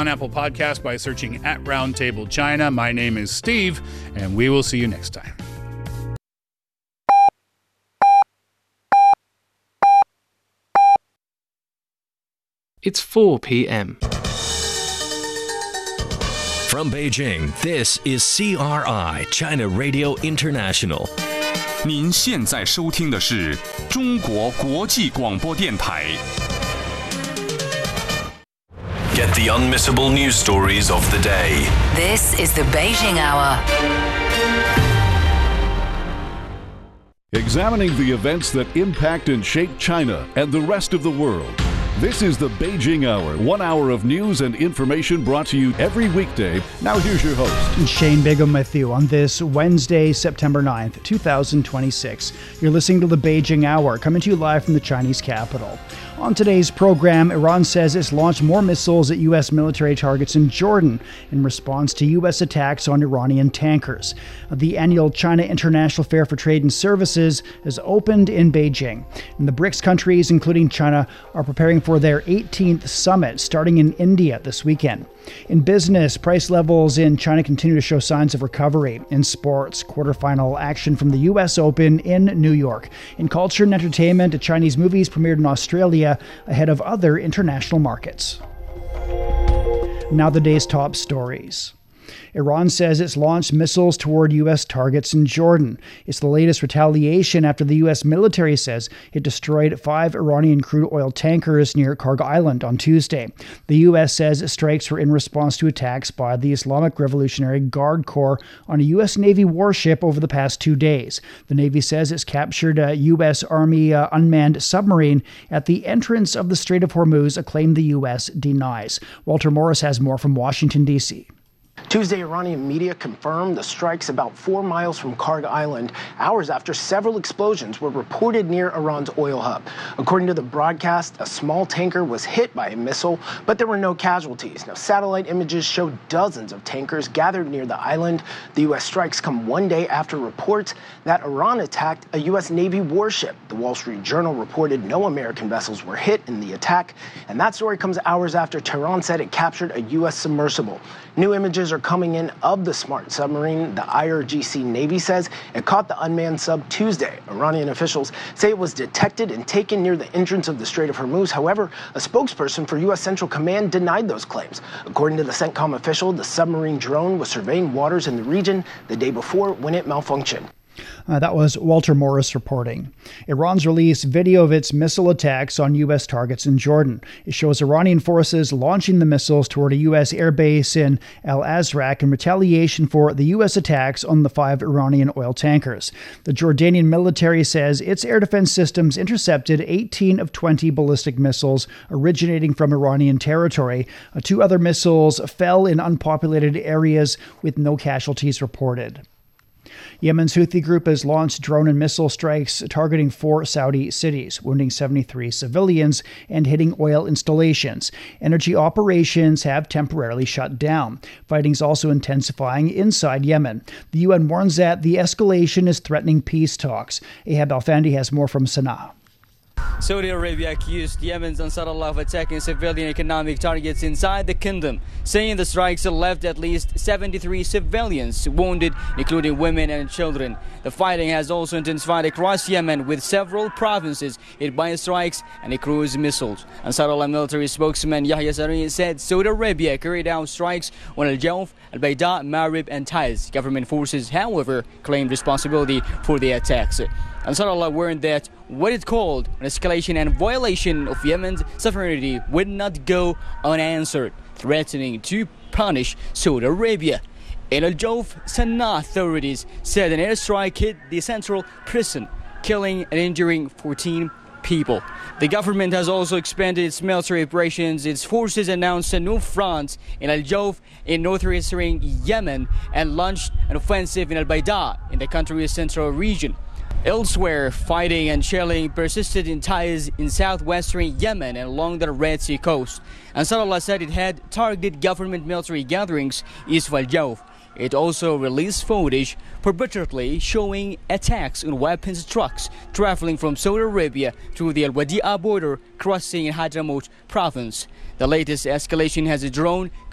on Apple Podcasts by searching at Roundtable China. My name is Steve, and we will see you next time. It's 4 p.m. From Beijing, this is CRI, China Radio International. 您现在收听的是中国国际广播电台。 Get the unmissable news stories of the day. This is the Beijing Hour. Examining the events that impact and shape China and the rest of the world. This is the Beijing Hour, 1 hour of news and information brought to you every weekday. Now here's your host. Shane Bigham with you on this Wednesday, September 9th, 2026. You're listening to the Beijing Hour, coming to you live from the Chinese capital. On today's program, Iran says it's launched more missiles at U.S. military targets in Jordan in response to U.S. attacks on Iranian tankers. The annual China International Fair for Trade and Services has opened in Beijing. And the BRICS countries, including China, are preparing for their 18th summit starting in India this weekend. In business, price levels in China continue to show signs of recovery. In sports, quarterfinal action from the U.S. Open in New York. In culture and entertainment, Chinese movies premiered in Australia ahead of other international markets. Now the day's top stories. Iran says it's launched missiles toward U.S. targets in Jordan. It's the latest retaliation after the U.S. military says it destroyed 5 Iranian crude oil tankers near Karg Island on Tuesday. The U.S. says strikes were in response to attacks by the Islamic Revolutionary Guard Corps on a U.S. Navy warship over the past 2 days. The Navy says it's captured a U.S. Army unmanned submarine at the entrance of the Strait of Hormuz, a claim the U.S. denies. Walter Morris has more from Washington, D.C. Tuesday, Iranian media confirmed the strikes about 4 miles from Karg Island, hours after several explosions were reported near Iran's oil hub. According to the broadcast, a small tanker was hit by a missile, but there were no casualties. Now, satellite images show dozens of tankers gathered near the island. The U.S. strikes come 1 day after reports that Iran attacked a U.S. Navy warship. The Wall Street Journal reported no American vessels were hit in the attack, and that story comes hours after Tehran said it captured a U.S. submersible. New images are coming in of the smart submarine. The IRGC Navy says it caught the unmanned sub Tuesday. Iranian officials say it was detected and taken near the entrance of the Strait of Hormuz. However, a spokesperson for U.S. Central Command denied those claims. According to the CENTCOM official, the submarine drone was surveying waters in the region the day before when it malfunctioned. That was Walter Morris reporting. Iran's released video of its missile attacks on U.S. targets in Jordan. It shows Iranian forces launching the missiles toward a U.S. airbase in Al Azraq in retaliation for the U.S. attacks on the 5 Iranian oil tankers. The Jordanian military says its air defense systems intercepted 18 of 20 ballistic missiles originating from Iranian territory. 2 other missiles fell in unpopulated areas with no casualties reported. Yemen's Houthi group has launched drone and missile strikes targeting 4 Saudi cities, wounding 73 civilians and hitting oil installations. Energy operations have temporarily shut down. Fighting's also intensifying inside Yemen. The UN warns that the escalation is threatening peace talks. Ahab Alfandi has more from Sana'a. Saudi Arabia accused Yemen's Ansarullah of attacking civilian economic targets inside the kingdom, saying the strikes left at least 73 civilians wounded, including women and children. The fighting has also intensified across Yemen, with several provinces hit by strikes and cruise missiles. Ansarullah military spokesman Yahya Saree said Saudi Arabia carried out strikes on Al-Jawf, Al-Bayda, Marib and Taiz. Government forces, however, claimed responsibility for the attacks. Ansarullah warned that what it called an escalation and violation of Yemen's sovereignty would not go unanswered, threatening to punish Saudi Arabia. In Al-Jawf, Sana'a authorities said an airstrike hit the central prison, killing and injuring 14 people. The government has also expanded its military operations. Its forces announced a new front in Al-Jawf in northeastern Yemen and launched an offensive in Al-Bayda in the country's central region. Elsewhere, fighting and shelling persisted in Taiz in southwestern Yemen and along the Red Sea coast. Ansarullah said it had targeted government military gatherings east of Al-Jawf. It also released footage purportedly showing attacks on weapons trucks traveling from Saudi Arabia to the Al-Wadi'a border crossing in Hadramaut province. The latest escalation has drawn